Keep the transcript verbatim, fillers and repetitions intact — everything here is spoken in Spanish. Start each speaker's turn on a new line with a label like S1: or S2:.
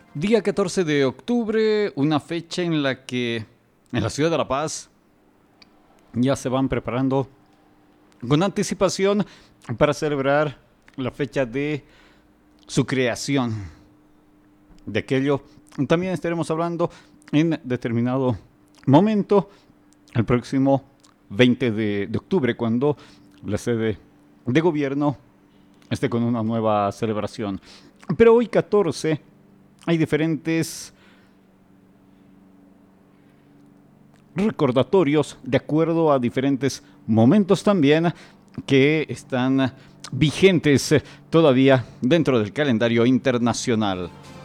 S1: Día catorce de octubre, una fecha en la que en la ciudad de La Paz ya se van preparando con anticipación para celebrar la fecha de su creación. De aquello también estaremos hablando en determinado momento, el próximo veinte de, de octubre, cuando la sede de gobierno esté con una nueva celebración. Pero hoy catorce hay diferentes recordatorios de acuerdo a diferentes momentos también que están vigentes todavía dentro del calendario internacional.